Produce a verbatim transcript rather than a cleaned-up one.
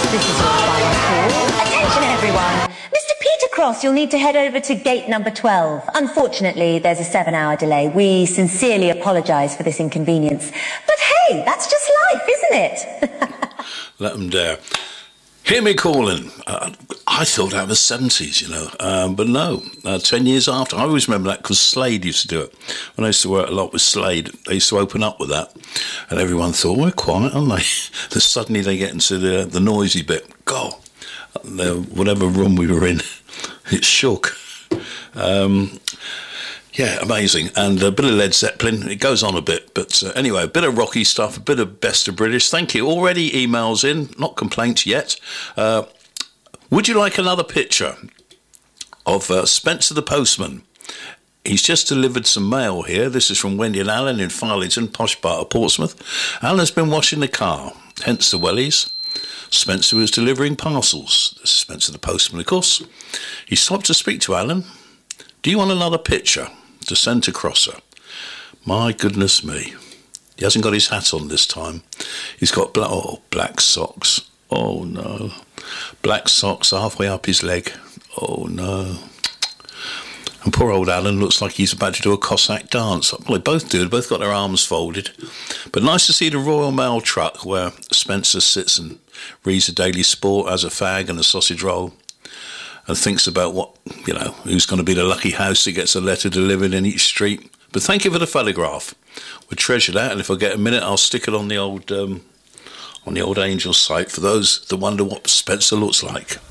This is your final call. Attention, everyone. Mister Peter Cross, you'll need to head over to gate number twelve. Unfortunately, there's a seven-hour delay. We sincerely apologise for this inconvenience. But hey, that's just life, isn't it? Let them dare. Hear me calling. Uh, I thought that was seventies, you know, um, but no, uh, ten years after. I always remember that because Slade used to do it. When I used to work a lot with Slade, they used to open up with that, and everyone thought, we're quiet, aren't they? Then suddenly they get into the, the noisy bit. God, the, whatever room we were in, it shook. Um, yeah, amazing. And a bit of Led Zeppelin. It goes on a bit. But uh, anyway, a bit of rocky stuff, a bit of Best of British. Thank you. Already emails in, not complaints yet. Uh, would you like another picture of uh, Spencer the Postman? He's just delivered some mail here. This is from Wendy and Alan in Farlington, posh part of Portsmouth. Alan's been washing the car, hence the wellies. Spencer was delivering parcels. This is Spencer the Postman, of course. He stopped to speak to Alan. Do you want another picture to send to Crosser? My goodness me. He hasn't got his hat on this time. He's got black, oh, black socks. Oh, no. Black socks halfway up his leg. Oh, no. And poor old Alan looks like he's about to do a Cossack dance. Well, they both do. They both got their arms folded. But nice to see the Royal Mail truck where Spencer sits and reads the Daily Sport, has a fag and a sausage roll, and thinks about what, you know, who's going to be the lucky house that gets a letter delivered in each street. But thank you for the photograph. We'll treasure that, and if I get a minute, I'll stick it on the old um, on the old Angel site for those that wonder what Spencer looks like.